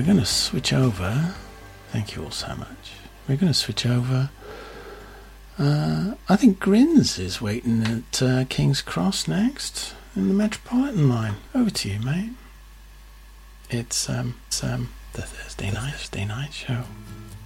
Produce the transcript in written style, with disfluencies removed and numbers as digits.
going to switch over. Thank you all so much. We're going to switch over. I think Grins is waiting at King's Cross next in the Metropolitan line. Over to you, mate. It's the Thursday night show.